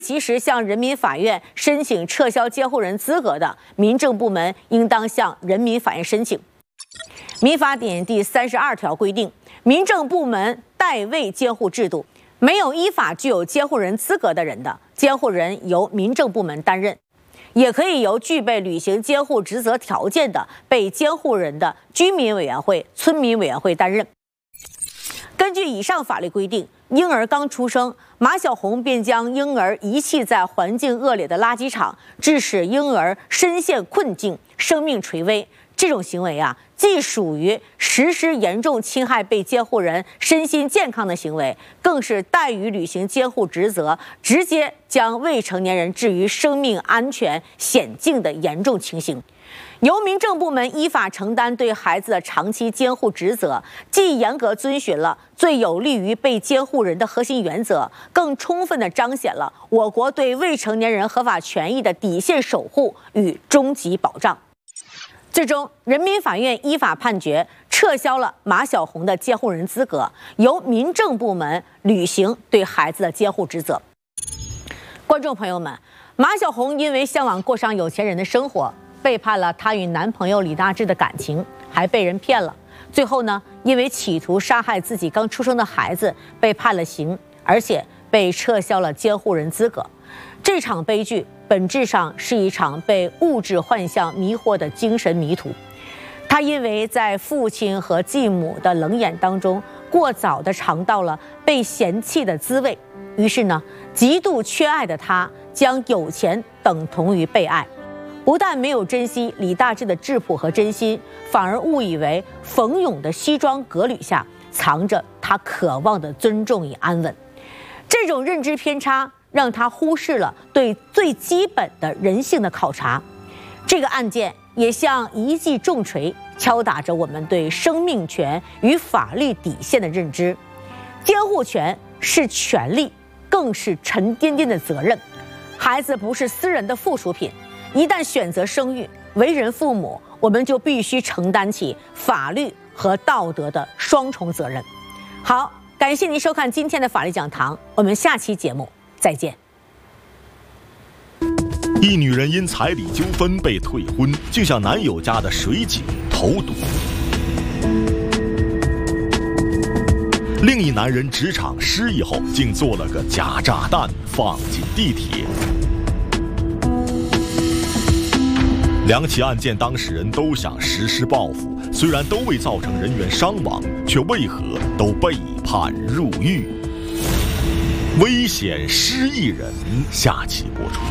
及时向人民法院申请撤销监护人资格的，民政部门应当向人民法院申请。民法典第32条规定，民政部门代位监护制度，没有依法具有监护人资格的人的，监护人由民政部门担任，也可以由具备履行监护职责条件的被监护人的居民委员会、村民委员会担任。根据以上法律规定，婴儿刚出生，马小红便将婴儿遗弃在环境恶劣的垃圾场，致使婴儿身陷困境，生命垂危。这种行为既属于实施严重侵害被监护人身心健康的行为，更是怠于履行监护职责，直接将未成年人置于生命安全险境的严重情形。由民政部门依法承担对孩子的长期监护职责，既严格遵循了最有利于被监护人的核心原则，更充分地彰显了我国对未成年人合法权益的底线守护与终极保障。最终，人民法院依法判决撤销了马小红的监护人资格，由民政部门履行对孩子的监护职责。观众朋友们，马小红因为向往过上有钱人的生活，背叛了她与男朋友李大志的感情，还被人骗了。最后呢，因为企图杀害自己刚出生的孩子，被判了刑，而且被撤销了监护人资格。这场悲剧本质上是一场被物质幻象迷惑的精神迷途。他因为在父亲和继母的冷眼当中，过早地尝到了被嫌弃的滋味，于是呢，极度缺爱的他将有钱等同于被爱。不但没有珍惜李大志的质朴和真心，反而误以为冯勇的西装革履下藏着他渴望的尊重与安稳。这种认知偏差让他忽视了对最基本的人性的考察。这个案件也像一记重锤，敲打着我们对生命权与法律底线的认知。监护权是权利，更是沉甸甸的责任。孩子不是私人的附属品，一旦选择生育，为人父母，我们就必须承担起法律和道德的双重责任。好，感谢您收看今天的法律讲堂，我们下期节目再见。 一女人因彩礼纠纷被退婚，竟向男友家的水井投毒。另一男人职场失意后，竟做了个假炸弹放进地铁。两起案件当事人都想实施报复，虽然都未造成人员伤亡，却为何都被判入狱？危险失忆人下期播出。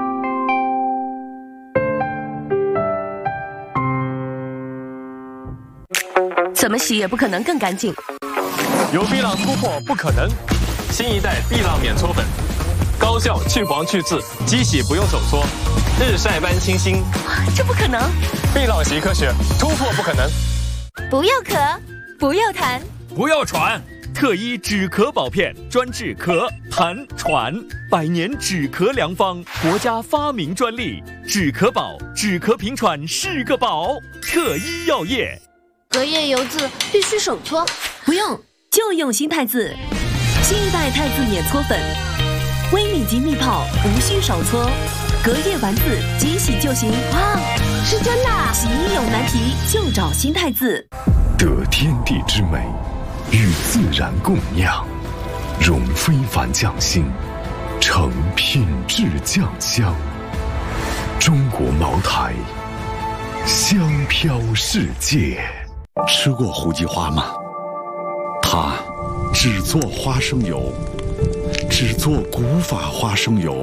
怎么洗也不可能更干净。 有碧浪突破不可能，新一代碧浪免搓粉，高效去黄去渍，机洗不用手搓，日晒般清新。 这不可能！ 碧浪洗科学，突破不可能。 不要咳，不要痰， 不要喘。特一止咳宝片，专治咳、痰、喘，100年止咳良方，国家发明专利。止咳宝，止咳平喘是个宝。特一药业。 隔夜油渍必须手搓， 不用，就用新太字。新一代太字免搓粉，微米级密泡，无需手搓，隔夜完字即洗就行。 哇，是真的！ 洗衣有难题就找新太字。 得天地之美，与自然共酿，融非凡匠心，成品质酱香。中国茅台，香飘世界。 吃过胡记花吗？它只做花生油，只做古法花生油，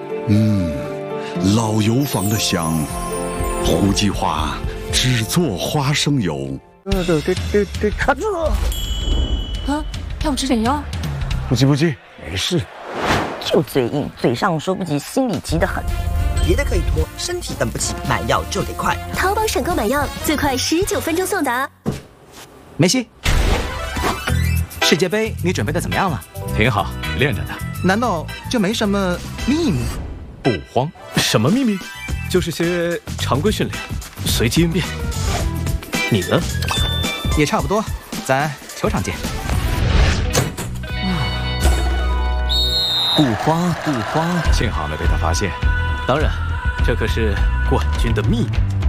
老油坊的香。胡记花只做花生油。 卡住了！啊，要不吃点药？ 不急不急，没事。 就嘴硬，嘴上说不急，心里急得很。 别的可以拖，身体等不起，买药就得快。 淘宝省购买药，最快19分钟送达。 梅西，世界杯你准备的怎么样了？ 挺好，练着呢。 难道就没什么秘密？ 不慌，什么秘密？就是些常规训练，随机应变。你呢？ 也差不多，咱球场见。 不慌不慌， 幸好没被他发现。当然，这可是冠军的秘密。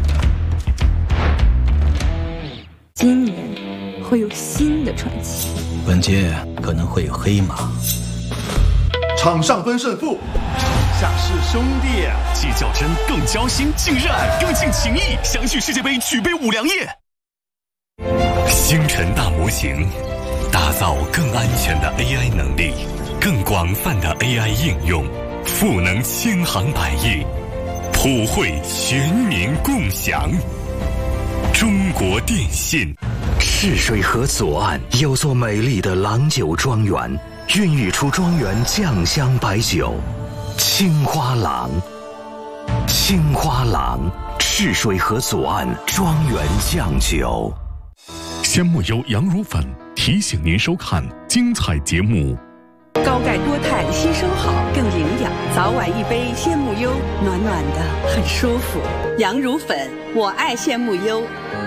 今年会有新的传奇， 本届可能会有黑马。 场上分胜负， 下是兄弟，既较真更交心，竟热爱更尽情谊。相聚世界杯，举杯五粮液。 星辰大模型，打造更安全的 AI 能力，更广泛的 AI 应用，赋能千行百业，普惠全民共享。中国电信。 赤水河左岸有座美丽的郎酒庄园，孕育出庄园酱香白酒青花郎。青花郎，赤水河左岸庄园酱酒。 鲜木优羊乳粉提醒您收看精彩节目。 高钙多肽吸收好，更营养。早晚一杯鲜木优，暖暖的，很舒服。羊乳粉，我爱鲜木优。